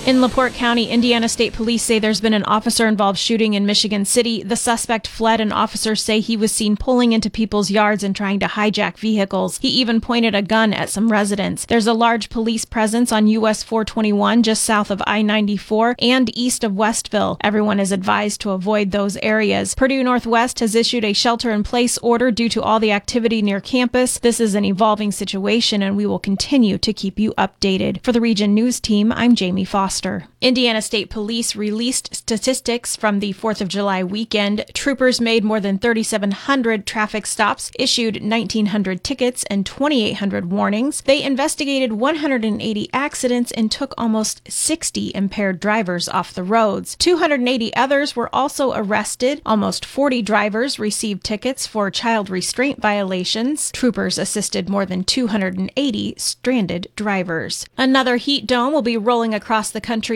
In LaPorte County, Indiana State Police say there's been an officer-involved shooting in Michigan City. The suspect fled, and officers say he was seen pulling into people's yards and trying to hijack vehicles. He even pointed a gun at some residents. There's a large police presence on US 421 just south of I-94 and east of Westville. Everyone is advised to avoid those areas. Purdue Northwest has issued a shelter-in-place order due to all the activity near campus. This is an evolving situation, and we will continue to keep you updated. For the Region News Team, I'm Jamie Foster. Indiana State Police released statistics from the 4th of July weekend. Troopers made more than 3,700 traffic stops, issued 1,900 tickets and 2,800 warnings. They investigated 180 accidents and took almost 60 impaired drivers off the roads. 280 others were also arrested. Almost 40 drivers received tickets for child restraint violations. Troopers assisted more than 280 stranded drivers. Another heat dome will be rolling across the country